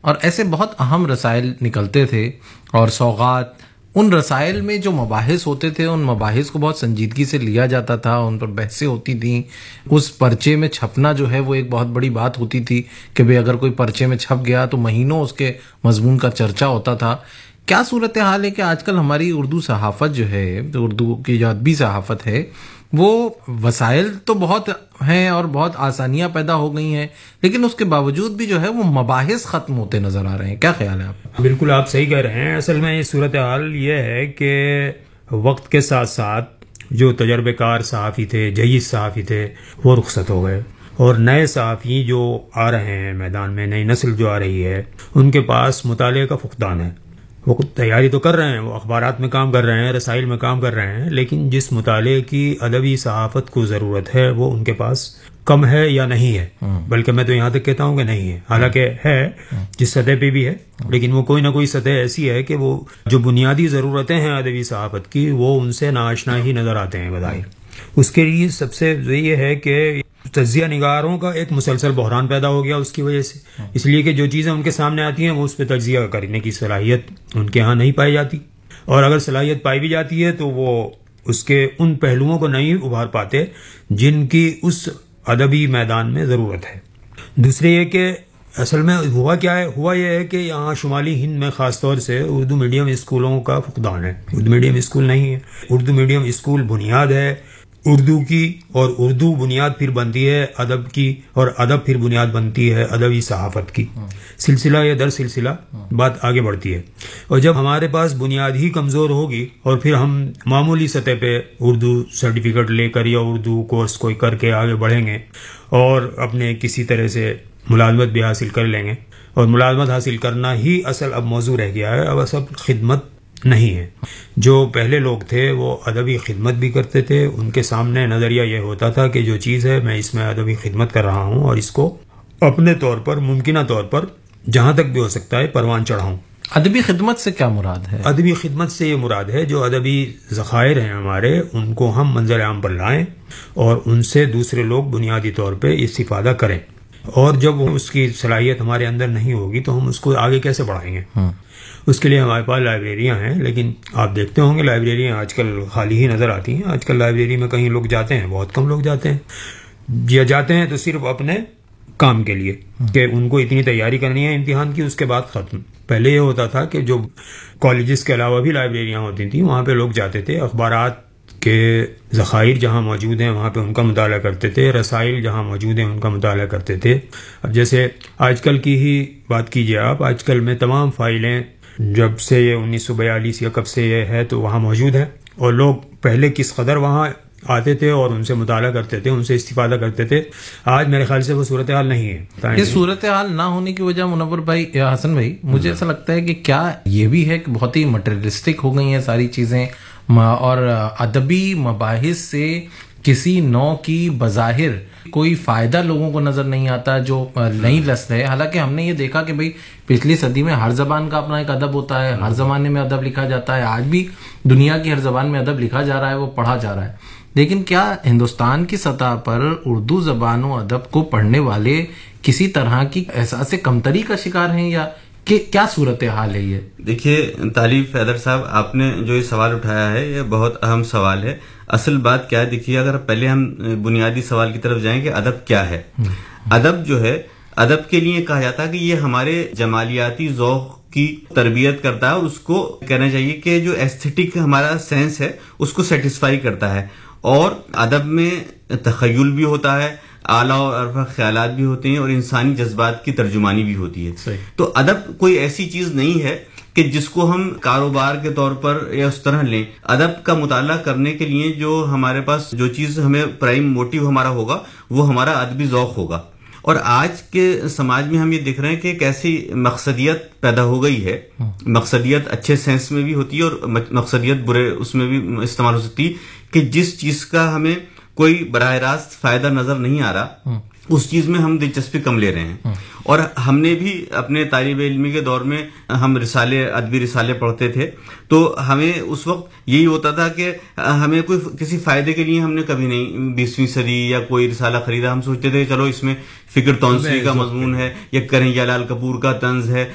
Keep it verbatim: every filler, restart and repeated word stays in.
اور ایسے بہت اہم رسائل نکلتے تھے اور سوغات. ان رسائل میں جو مباحث ہوتے تھے ان مباحث کو بہت سنجیدگی سے لیا جاتا تھا، ان پر بحثیں ہوتی تھیں. اس پرچے میں چھپنا جو ہے وہ ایک بہت بڑی بات ہوتی تھی کہ بھئی اگر کوئی پرچے میں چھپ گیا تو مہینوں اس کے مضمون کا چرچا ہوتا تھا. کیا صورتحال ہے کہ آج کل ہماری اردو صحافت جو ہے، اردو کی جو ادبی صحافت ہے، وہ وسائل تو بہت ہیں اور بہت آسانیاں پیدا ہو گئی ہیں، لیکن اس کے باوجود بھی جو ہے وہ مباحث ختم ہوتے نظر آ رہے ہیں. کیا خیال ہے آپ؟ بالکل آپ صحیح کہہ رہے ہیں. اصل میں یہ صورتحال یہ ہے کہ وقت کے ساتھ ساتھ جو تجربے کار صحافی تھے، جہیز صحافی تھے، وہ رخصت ہو گئے، اور نئے صحافی جو آ رہے ہیں میدان میں، نئی نسل جو آ رہی ہے، ان کے پاس مطالعے کا فقدان ہے. وہ تیاری تو کر رہے ہیں، وہ اخبارات میں کام کر رہے ہیں، رسائل میں کام کر رہے ہیں، لیکن جس مطالعے کی ادبی صحافت کو ضرورت ہے وہ ان کے پاس کم ہے یا نہیں ہے. بلکہ میں تو یہاں تک کہتا ہوں کہ نہیں ہے، حالانکہ ہے، جس سطح پہ بھی ہے، لیکن وہ کوئی نہ کوئی سطح ایسی ہے کہ وہ جو بنیادی ضرورتیں ہیں ادبی صحافت کی، وہ ان سے ناآشنا ہی نظر آتے ہیں بظاہر. اس کے لیے سب سے یہ ہے کہ تجزیہ نگاروں کا ایک مسلسل بحران پیدا ہو گیا اس کی وجہ سے، اس لیے کہ جو چیزیں ان کے سامنے آتی ہیں وہ اس پہ تجزیہ کرنے کی صلاحیت ان کے ہاں نہیں پائی جاتی، اور اگر صلاحیت پائی بھی جاتی ہے تو وہ اس کے ان پہلوؤں کو نہیں ابھار پاتے جن کی اس ادبی میدان میں ضرورت ہے. دوسرے یہ کہ اصل میں ہوا کیا ہے، ہوا یہ ہے کہ یہاں شمالی ہند میں خاص طور سے اردو میڈیم اسکولوں کا فقدان ہے. اردو میڈیم اسکول نہیں ہے. اردو میڈیم اسکول بنیاد ہے اردو کی، اور اردو بنیاد پھر بنتی ہے ادب کی، اور ادب پھر بنیاد بنتی ہے ادبی صحافت کی. سلسلہ یا در سلسلہ بات آگے بڑھتی ہے. اور جب ہمارے پاس بنیاد ہی کمزور ہوگی اور پھر ہم معمولی سطح پہ اردو سرٹیفکیٹ لے کر یا اردو کورس کوئی کر کے آگے بڑھیں گے اور اپنے کسی طرح سے ملازمت بھی حاصل کر لیں گے، اور ملازمت حاصل کرنا ہی اصل اب موضوع رہ گیا ہے، اب اصل خدمت نہیں ہے. جو پہلے لوگ تھے وہ ادبی خدمت بھی کرتے تھے، ان کے سامنے نظریہ یہ ہوتا تھا کہ جو چیز ہے میں اس میں ادبی خدمت کر رہا ہوں اور اس کو اپنے طور پر ممکنہ طور پر جہاں تک بھی ہو سکتا ہے پروان چڑھاؤں. ادبی خدمت سے کیا مراد ہے؟ ادبی خدمت سے یہ مراد ہے جو ادبی ذخائر ہیں ہمارے ان کو ہم منظر عام پر لائیں اور ان سے دوسرے لوگ بنیادی طور پہ استفادہ کریں، اور جب اس کی صلاحیت ہمارے اندر نہیں ہوگی تو ہم اس کو آگے کیسے بڑھائیں گے. اس کے لیے ہمارے پاس لائبریریاں ہیں، لیکن آپ دیکھتے ہوں گے لائبریریاں آج کل خالی ہی نظر آتی ہیں. آج کل لائبریری میں کہیں لوگ جاتے ہیں، بہت کم لوگ جاتے ہیں، یا جاتے ہیں تو صرف اپنے کام کے لیے کہ ان کو اتنی تیاری کرنی ہے امتحان کی، اس کے بعد ختم. پہلے یہ ہوتا تھا کہ جو کالجز کے علاوہ بھی لائبریریاں ہوتی تھیں وہاں پہ لوگ جاتے تھے، اخبارات کے ذخائر جہاں موجود ہیں وہاں پہ ان کا مطالعہ کرتے تھے، رسائل جہاں موجود ہیں ان کا مطالعہ کرتے تھے. اب جیسے آج کل کی ہی بات کیجیے آپ، آج کل میں تمام فائلیں جب سے یہ انیس سو بیالیس یا کب سے یہ ہے تو وہاں موجود ہے، اور لوگ پہلے کس قدر وہاں آتے تھے اور ان سے مطالعہ کرتے تھے، ان سے استفادہ کرتے تھے. آج میرے خیال سے وہ صورتحال نہیں ہے. یہ صورتحال نہ ہونے کی وجہ منور بھائی یا حسن بھائی مجھے ایسا لگتا ہے کہ کیا یہ بھی ہے کہ بہت ہی مٹیریلسٹک ہو گئی ہیں ساری چیزیں، اور ادبی مباحث سے کسی نوع کی بظاہر کوئی فائدہ لوگوں کو نظر نہیں آتا جو نئی نسل ہے. حالانکہ ہم نے یہ دیکھا کہ بھئی پچھلی صدی میں ہر زبان کا اپنا ایک ادب ہوتا ہے، ہر زمانے میں ادب لکھا جاتا ہے، آج بھی دنیا کی ہر زبان میں ادب لکھا جا رہا ہے، وہ پڑھا جا رہا ہے. لیکن کیا ہندوستان کی سطح پر اردو زبان و ادب کو پڑھنے والے کسی طرح کی احساس کمتری کا شکار ہیں، یا کہ کیا صورتحال ہے یہ؟ دیکھیے طالب حیدر صاحب، آپ نے جو یہ سوال اٹھایا ہے یہ بہت اہم سوال ہے. اصل بات کیا ہے، دیکھیے اگر پہلے ہم بنیادی سوال کی طرف جائیں کہ ادب کیا ہے. ادب جو ہے، ادب کے لیے کہا جاتا ہے کہ یہ ہمارے جمالیاتی ذوق کی تربیت کرتا ہے، اور اس کو کہنا چاہیے کہ جو ایستھیٹک ہمارا سینس ہے اس کو سیٹسفائی کرتا ہے. اور ادب میں تخیل بھی ہوتا ہے، اعلیٰ و ارفع خیالات بھی ہوتے ہیں، اور انسانی جذبات کی ترجمانی بھی ہوتی ہے. صحیح. تو ادب کوئی ایسی چیز نہیں ہے کہ جس کو ہم کاروبار کے طور پر یا اس طرح لیں. ادب کا مطالعہ کرنے کے لیے جو ہمارے پاس جو چیز ہمیں پرائم موٹیو ہمارا ہوگا وہ ہمارا ادبی ذوق ہوگا. اور آج کے سماج میں ہم یہ دیکھ رہے ہیں کہ ایک ایسی مقصدیت پیدا ہو گئی ہے، مقصدیت اچھے سینس میں بھی ہوتی ہے اور مقصدیت برے اس میں بھی استعمال ہو سکتی ہے، کہ جس چیز کا ہمیں کوئی براہ راست فائدہ نظر نہیں آ رہا اس چیز میں ہم دلچسپی کم لے رہے ہیں. اور ہم نے بھی اپنے طالب علمی کے دور میں ہم رسالے ادبی رسالے پڑھتے تھے تو ہمیں اس وقت یہی ہوتا تھا کہ ہمیں کوئی کسی فائدے کے لیے ہم نے کبھی نہیں بیسویں صدی یا کوئی رسالہ خریدا. ہم سوچتے تھے چلو اس میں فکر تونسی کا مضمون ہے یا کنہیا لال کپور کا طنز ہے